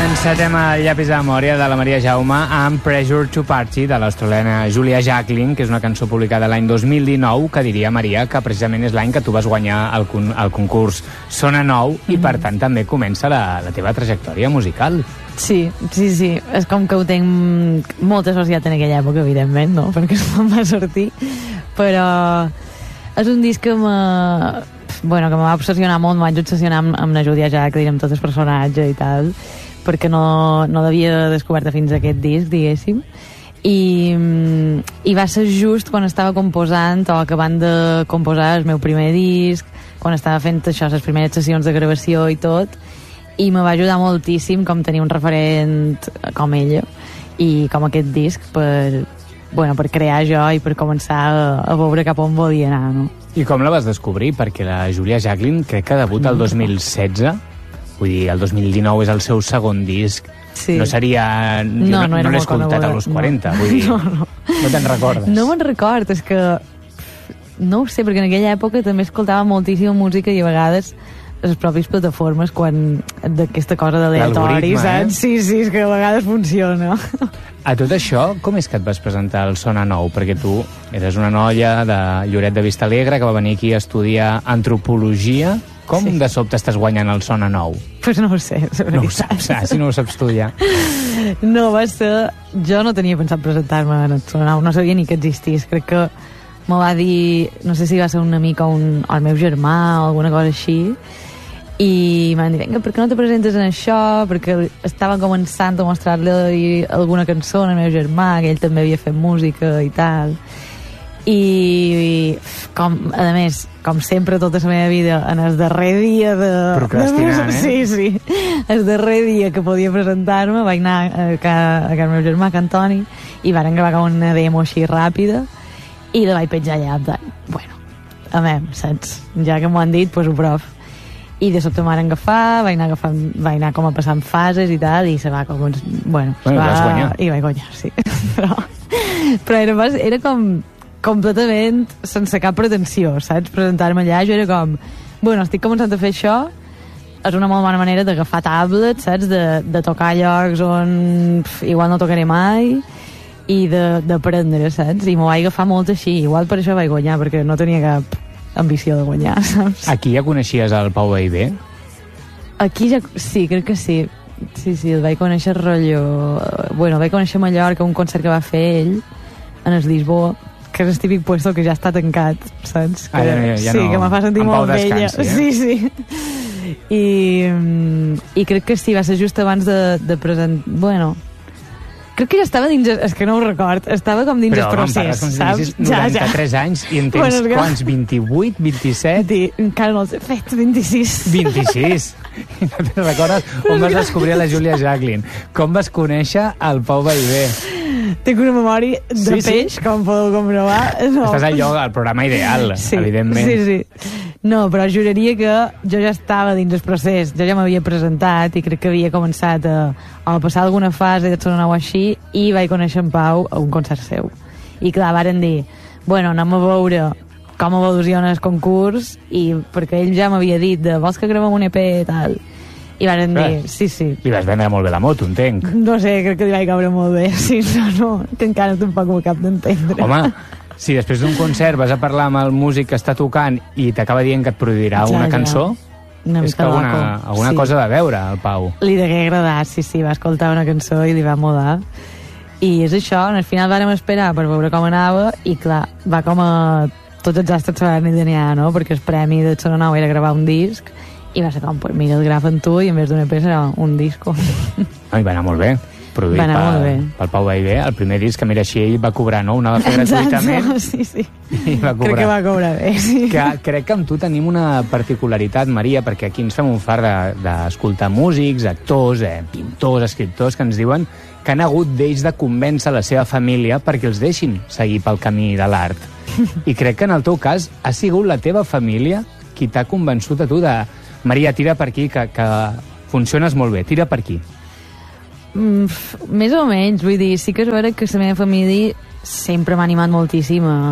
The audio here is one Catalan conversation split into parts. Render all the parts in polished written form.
Encetem el llapis de memòria de la Maria Jaume amb Pressure to Party de l'australiana Julia Jacklin, que és una cançó publicada l'any 2019, que diria, Maria, que precisament és l'any que tu vas guanyar el concurs Sona Nou i, per tant, també comença la teva trajectòria musical. Sí. És com que ho tinc molt associat en aquella època, evidentment, no? Perquè se'm va sortir. Però és un disc que me va obsessionar molt, me vaig obsessionar amb la Julia Jacklin, amb tot el personatge i tal, perquè no l'havia descobert fins a aquest disc, diguéssim, i va ser just quan estava composant o acabant de composar el meu primer disc, quan estava fent això, les primeres sessions de gravació i tot, i me va ajudar moltíssim com tenir un referent com ella i com aquest disc per crear jo i per començar a veure cap on volia anar, no? I com la vas descobrir? Perquè la Julia Jacklin crec que debuta el 2016, vull dir, el 2019 és el seu segon disc. Sí. No seria... No l'he escoltat a los 40, vull dir... No te'n recordes? No me'n record, és que... No ho sé, perquè en aquella època també escoltava moltíssima música i a vegades les pròpies plataformes d'aquesta cosa d'aleatori, saps? Sí, és que a vegades funciona. A tot això, com és que et vas presentar al Sona Nou? Perquè tu eres una noia de Lloret de Vistalegre que va venir aquí a estudiar antropologia. Com de sobte estàs guanyant el Sona Nou? Pues no ho sé, no ho saps, si no ho saps tu ja. No, va ser... Jo no tenia pensat presentar-me en el Sona Nou, no sabia ni que existís. Crec que me va dir... No sé si va ser una amica o el meu germà o alguna cosa així, i m'han dit, vinga, per què no te presentes en això? Perquè estava començant a mostrar-li alguna cançó al meu germà, que ell també havia fet música i tal. I a més, com sempre tota la meva vida, en el darrer dia procrastinant, Sí, el darrer dia que podia presentar-me vaig anar a el meu germà, que Antoni, i varen gravar una demo així ràpida i la vaig penjar allà. Bueno, a mi, saps? Ja que m'ho han dit, doncs ho prof. I de sobte m'han agafat, vaig anar com a passant fases i tal, i se va com... Bueno, vas guanyar. I vaig guanyar, sí. Però era com completament sense cap pretensió, saps? Presentar-me allà, jo era com... Bueno, estic començant a fer això, és una molt bona manera d'agafar tablets, saps? De tocar llocs on igual no tocaré mai i d'aprendre, saps? I m'ho vaig agafar molt així, igual per això vaig guanyar, perquè no tenia cap ambició de guanyar, saps? Aquí ja coneixies el Pau Vallvé? Aquí ja... Sí, crec que sí. Sí, el vaig conèixer rotllo... Bueno, el vaig conèixer a Mallorca, un concert que va fer ell en el Lisboa, que és el típic puesto que ja està tancat, saps? Ja sí, no, que me fa sentir molt vella. Sí. I crec que sí, va ser just abans de presentar... Bueno... Crec que ja estava dins... És que no ho record. Estava com dins el procés, saps? 93 anys i en tens quants? 28, 27? Encara no els he fet, 26. 26? I no te'n recordes on vas descobrir la Julia Jacklin? Com vas conèixer el Pau Vallvé? Tinc una memòria de peix, com podeu comprovar. No. Estàs al lloc, al programa ideal, evidentment. Sí. No, però juraria que jo ja estava dins el procés. Jo ja m'havia presentat i crec que havia començat a passar alguna fase de Sona Nou així, i vaig conèixer en Pau a un concert seu. I clar, varen dir, bueno, anem a veure com evoluciona el concurs, i perquè ell ja m'havia dit vols que gravem un EP i tal. I varen dir, sí. Li vas vendre molt bé la moto, entenc. No sé, crec que li vaig caure molt bé. Sí, no, que encara tampoc m'ho cap d'entendre. Home, si després d'un concert vas a parlar amb el músic que està tocant i t'acaba dient que et produirà una cançó, és que alguna cosa de veure, el Pau. Li degué agradar, sí, va escoltar una cançó i li va molar. I és això, al final vàrem esperar per veure com anava, i clar, va com a tots els astres se van alinear, no? Perquè el premi de Sona Nou era gravar un disc, i va ser com, pues mira, el grafen tu i en vez d'un EP serà un disco. I va anar molt bé. Produït pel Pau Vallvé, el primer disc, que mira, així ell va cobrar, no? Ho anava a fer gratuïtament. Sí. I va cobrar. Crec que va cobrar bé, sí. Crec que amb tu tenim una particularitat, Maria, perquè aquí ens fem un far d'escoltar músics, actors, pintors, escriptors, que ens diuen que han hagut d'ells de convèncer la seva família perquè els deixin seguir pel camí de l'art. I crec que en el teu cas ha sigut la teva família qui t'ha convençut a tu de Maria, tira per aquí, que funciones molt bé, tira per aquí. Més o menys, vull dir, sí que és vera que la meva família sempre m'ha animat moltíssim a...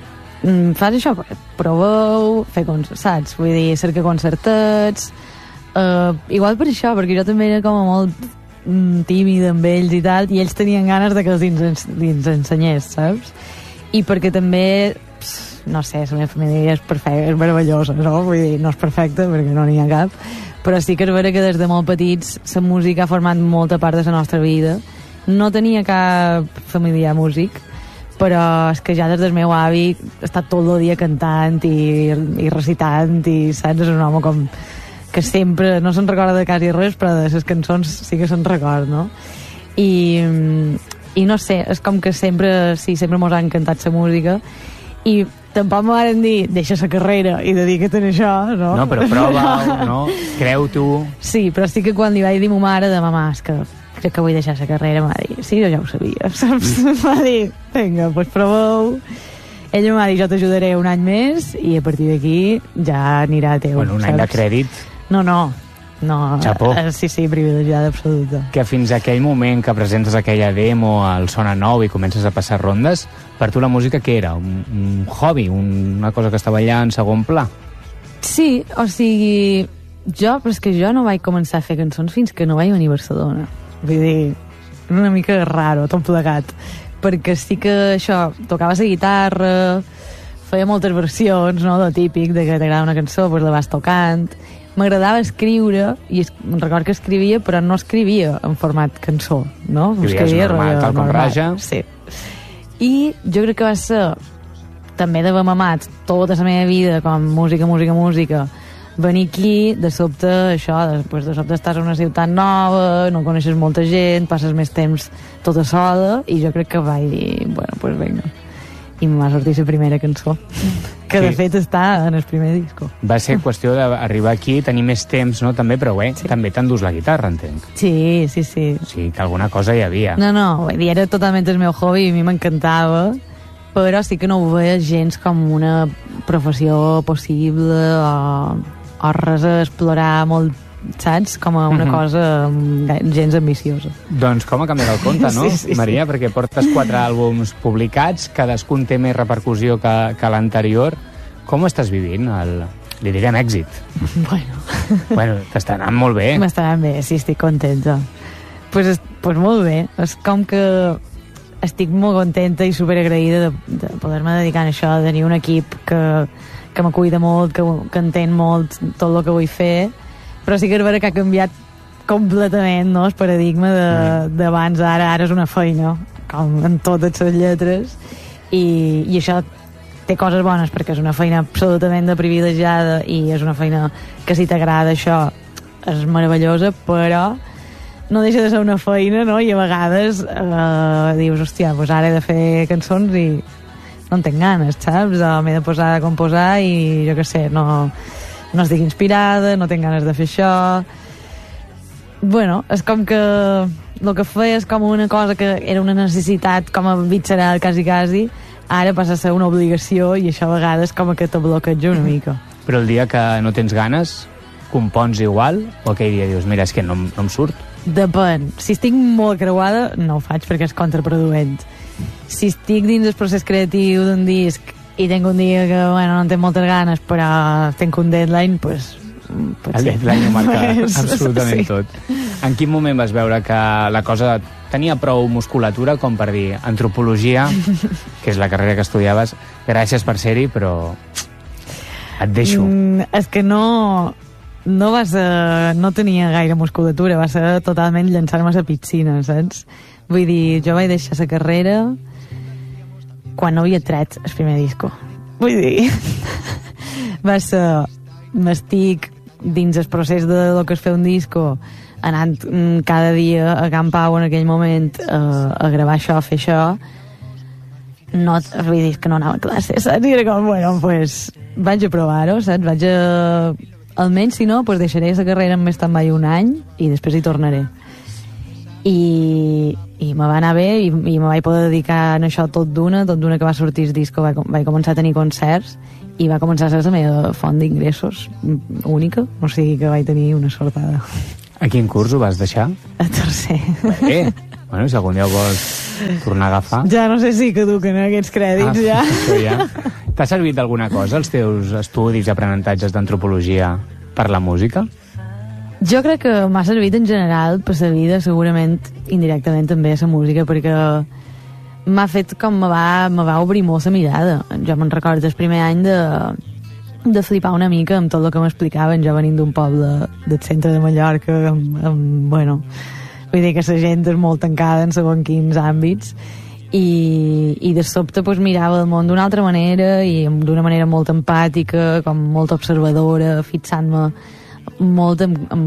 Fas això, proveu, fer concerts, saps? Vull dir, cerca concertets, igual per això, perquè jo també era com a molt tímida amb ells i tal, i ells tenien ganes de que els ensenyés, saps? I perquè també, no sé, la meva família és perfecta, és meravellosa, no? Vull dir, no és perfecta perquè no n'hi ha cap, però sí que és vera que des de molt petits la música ha format molta part de la nostra vida. No tenia cap familiar músic, però és que ja des del meu avi he estat tot el dia cantant i recitant, i saps, és un home com que sempre, no se'n recorda de quasi res, però de les cançons sí que se'n recorda, no? I no sé, és com que sempre mos ha encantat la música, i tampoc m'ho van dir, deixa la carrera i dedica't a això, no? No, però prova-ho, no? Creu-t'ho. Sí, però sí que quan li vaig dir a ma mare de mamà, és que crec que vull deixar la carrera, m'ha dit, sí, jo ja ho sabia, saps? M'ha dit, vinga, doncs proveu. Ella m'ha dit, jo t'ajudaré un any més i a partir d'aquí ja anirà a teu. Bueno, un any de crèdit. No. Xapó. Sí, privilegiada absoluta. Que fins a aquell moment que presentes aquella demo al Sona Nou i comences a passar rondes, per tu la música què era? Un hobby? Una cosa que estava allà en segon pla? Sí, o sigui, però és que jo no vaig començar a fer cançons fins que no vaig venir a Barcelona. Vull dir, una mica raro, tot plegat. Perquè sí que això, tocava la guitarra, feia moltes versions, no?, de típic, de que t'agrada una cançó, doncs la vas tocant. M'agradava escriure, i record que escrivia, però no escrivia en format cançó, no? Escrivies normal, tal com raja. Sí. I jo crec que va ser, també d'haver mamat tota la meva vida com música, venir aquí, de sobte, això, de sobte estàs en una ciutat nova, no coneixes molta gent, passes més temps tota sola, i jo crec que vaig dir, bueno, doncs vinga. I m'ha sortit la primera cançó, que de fet està en el primer disco. Va ser qüestió d'arribar aquí, tenir més temps, no?, també, però bé, també t'endús la guitarra, entenc. Sí. Sí, que alguna cosa hi havia. No, vull dir, era totalment el meu hobby, a mi m'encantava, però sí que no ho veia gens com una professió possible o res a explorar molt, saps? Com a una cosa gens ambiciosa. Doncs com ha canviat el compte, no, Sí. Maria? Perquè portes 4 àlbums publicats, cadascun té més repercussió que l'anterior. Com ho estàs vivint? Li direm èxit. Bueno, t'està anant molt bé. M'està anant bé, sí, estic contenta. Pues molt bé. És com que estic molt contenta i superagraïda de poder-me dedicar a això, de tenir un equip que me cuida molt, que entén molt tot el que vull fer, però sí que és vera que ha canviat completament, no?, el paradigma d'abans a ara és una feina, com en totes les lletres, i això té coses bones, perquè és una feina absolutament de privilegiada i és una feina que si t'agrada això és meravellosa, però no deixa de ser una feina, no?, i a vegades dius, hòstia, doncs ara he de fer cançons i no en tinc ganes, saps? M'he de posar a composar i jo què sé, no estic inspirada, no tinc ganes de fer això. Bueno, és com que el que feia és com una cosa que era una necessitat com a visceral, quasi, ara passa a ser una obligació i això a vegades com que te bloqueja una mica. Però el dia que no tens ganes, compons igual? O aquell dia dius, mira, és que no em surt? Depèn. Si estic molt creuada, no ho faig perquè és contraproduent. Si estic dins el procés creatiu d'un disc i tinc un dia que, bueno, no en tinc moltes ganes, però tinc un deadline, doncs... El deadline ho marca absolutament tot. En quin moment vas veure que la cosa tenia prou musculatura com per dir antropologia, que és la carrera que estudiaves, gràcies per ser-hi, però et deixo? És que no va ser... No tenia gaire musculatura, va ser totalment llançar-me a la piscina, saps? Vull dir, jo vaig deixar la carrera quan no havia tret el primer disco. Vull dir, va ser... M'estic dins el procés de lo que és fer un disco, anant cada dia a Can Pau en aquell moment a gravar això, a fer això. No, vull dir, que no anava a classe, saps? I era com, bueno, pues vaig a provar-ho, saps? Vaig a... Almenys, si no, pues deixaré la carrera en més també un any i després hi tornaré. I me va anar bé i me vaig poder dedicar a això tot d'una que va sortir el disco, vaig començar a tenir concerts i va començar a ser la meva font d'ingressos única, o sigui que vaig tenir una sortada. A quin curs ho vas deixar? A tercer. Bé, bueno, si algun dia ho vols tornar a agafar... Ja no sé si caduquen aquests crèdits, ja. Ja. T'ha servit alguna cosa els teus estudis i aprenentatges d'antropologia per la música? Jo crec que m'ha servit en general per la vida, segurament indirectament també a la música, perquè m'ha fet com me va obrir molt la mirada. Jo me'n recordo el primer any de flipar una mica amb tot el que m'explicaven, jo venint d'un poble del centre de Mallorca, bueno, vull dir que la gent és molt tancada en segons quins àmbits, i de sobte pues, mirava el món d'una altra manera i d'una manera molt empàtica, com molt observadora, fixant-me molt en